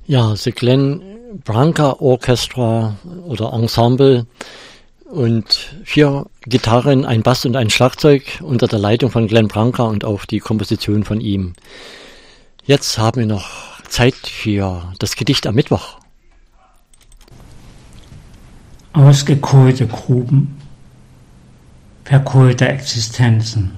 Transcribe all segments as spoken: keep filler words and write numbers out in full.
Ja, The Glenn Branca Orchestra oder Ensemble und vier Gitarren, ein Bass und ein Schlagzeug unter der Leitung von Glenn Branca und auch die Komposition von ihm. Jetzt haben wir noch Zeit für das Gedicht am Mittwoch. Ausgekohlte Gruben, verkohlte Existenzen.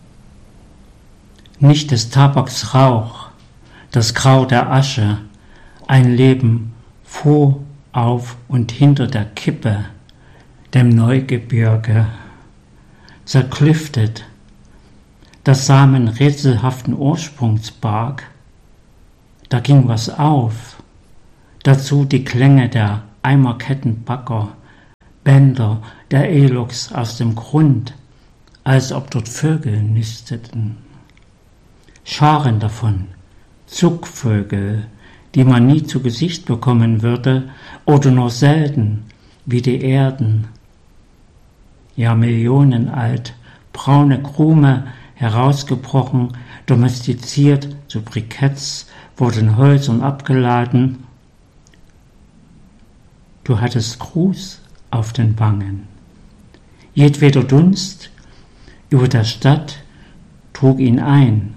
Nicht des Tabaks Rauch, das Grau der Asche, ein Leben vor, auf und hinter der Kippe, dem Neugebirge, zerklüftet, das Samen rätselhaften Ursprungs barg. Da ging was auf, dazu die Klänge der Eimerkettenbagger, Bänder der Elox aus dem Grund, als ob dort Vögel nisteten. Scharen davon, Zugvögel, die man nie zu Gesicht bekommen würde oder nur selten, wie die Erden. Ja, millionenalt, braune Krume, herausgebrochen, domestiziert zu Briketts, wurden Hölzern abgeladen. Du hattest Gruß auf den Wangen. Jedweder Dunst über der Stadt trug ihn ein.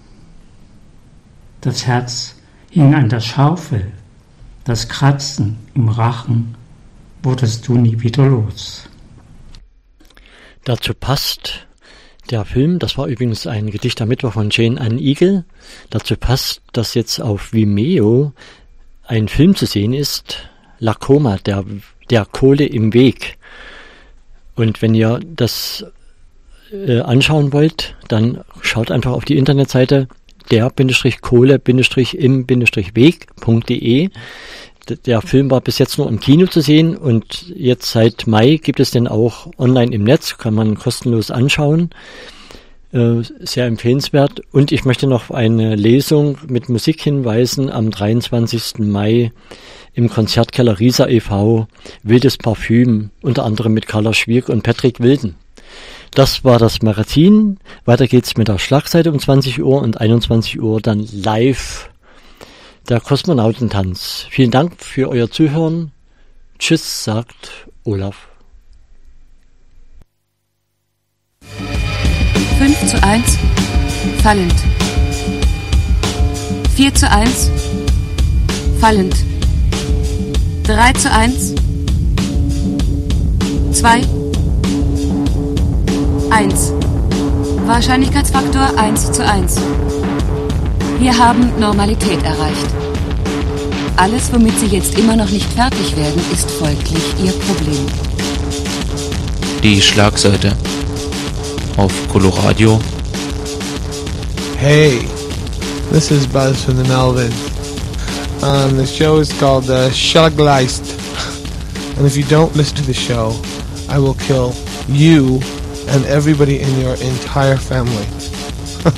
Das Herz hing an der Schaufel, das Kratzen im Rachen wurdest du nie wieder los. Dazu passt der Film, das war übrigens ein Gedicht am Mittwoch von Jane Ann Eagle, dazu passt, dass jetzt auf Vimeo ein Film zu sehen ist, Lacoma, der, der Kohle im Weg. Und wenn ihr das äh, anschauen wollt, dann schaut einfach auf die Internetseite der-kohle-im-weg punkt de. Der Film war bis jetzt nur im Kino zu sehen und jetzt seit Mai gibt es den auch online im Netz, kann man kostenlos anschauen. Äh, sehr empfehlenswert. Und ich möchte noch auf eine Lesung mit Musik hinweisen am dreiundzwanzigsten Mai im Konzertkeller Riesa e V Wildes Parfüm, unter anderem mit Carla Schwierk und Patrick Wilden. Das war das Magazin. Weiter geht's mit der Schlagseite um zwanzig Uhr und einundzwanzig Uhr dann live der Kosmonautentanz. Vielen Dank für euer Zuhören. Tschüss, sagt Olaf. fünf zu eins, fallend. vier zu eins, fallend. drei zu eins, zwei, eins. Wahrscheinlichkeitsfaktor eins zu eins. Wir haben Normalität erreicht. Alles, womit Sie jetzt immer noch nicht fertig werden, ist folglich Ihr Problem. Die Schlagseite auf Coloradio. Hey, this is Buzz from the Melvins. Um, the show is called uh, Schlagleist. And if you don't listen to the show, I will kill you and everybody in your entire family.